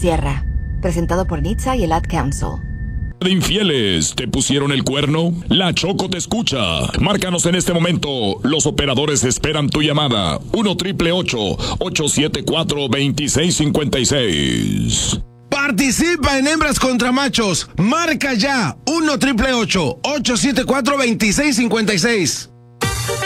Sierra. Presentado por NHTSA y el Ad Council. De infieles, ¿te pusieron el cuerno? La Choco te escucha. Márcanos en este momento. Los operadores esperan tu llamada. 1-888-874-2656. Participa en Hembras contra Machos. Marca ya. 1-888-874-2656.